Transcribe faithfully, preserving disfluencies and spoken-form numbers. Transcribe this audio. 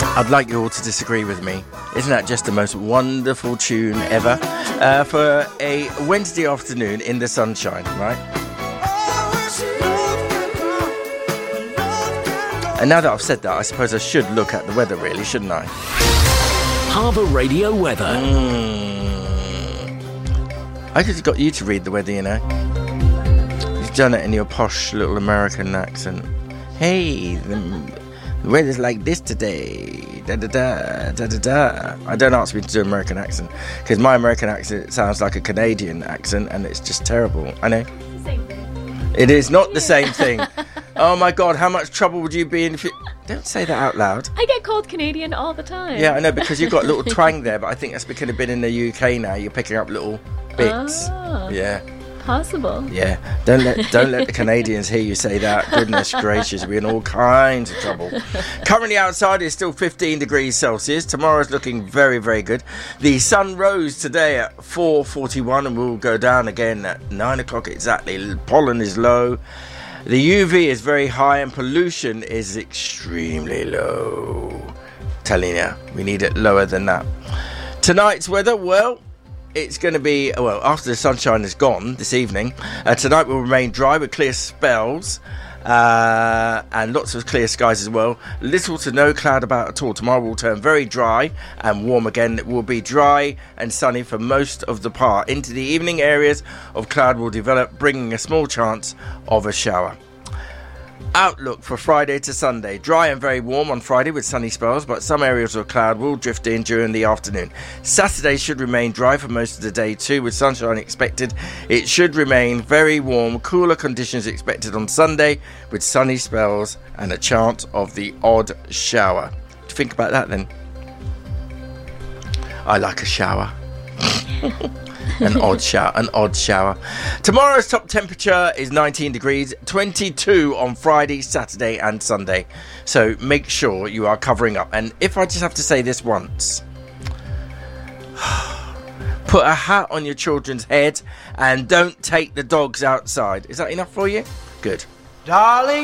I'd like you all to disagree with me. Isn't that just the most wonderful tune ever? Uh, for a Wednesday afternoon in the sunshine, right? And now that I've said that, I suppose I should look at the weather, really, shouldn't I? Harbour Radio weather. Mm. I could have got you to read the weather, you know. You've done it in your posh little American accent. Hey, the, the weather's like this today. Da da da da da da. I don't ask me to do an American accent because my American accent sounds like a Canadian accent, and it's just terrible. I know. It's the same thing. It is not the same thing. Oh my God, how much trouble would you be in if you... Don't say that out loud. I get called Canadian all the time. Yeah, I know, because you've got a little twang there, but I think that's because you've been in the U K now. You're picking up little bits. Oh, yeah. Possible. Yeah. Don't let don't let the Canadians hear you say that. Goodness gracious, we're in all kinds of trouble. Currently outside it's still fifteen degrees Celsius. Tomorrow's looking very, very good. The sun rose today at four forty-one and will go down again at nine o'clock exactly. Pollen is low. The U V is very high and pollution is extremely low. Telling you, we need it lower than that. Tonight's weather, well, it's going to be, well, after the sunshine is gone this evening, uh, tonight will remain dry with clear spells uh, and lots of clear skies as well. Little to no cloud about at all. Tomorrow will turn very dry and warm again. It will be dry and sunny for most of the part. Into the evening, areas of cloud will develop, bringing a small chance of a shower. Outlook for Friday to Sunday. Dry and very warm on Friday with sunny spells, but some areas of cloud will drift in during the afternoon. Saturday should remain dry for most of the day too, with sunshine expected. It should remain very warm, cooler conditions expected on Sunday with sunny spells and a chance of the odd shower. Think about that then. I like a shower. An odd shower, an odd shower. Tomorrow's top temperature is nineteen degrees, twenty-two on Friday, Saturday and Sunday. So make sure you are covering up. And if I just have to say this once, put a hat on your children's head and don't take the dogs outside. Is that enough for you? Good. Darling.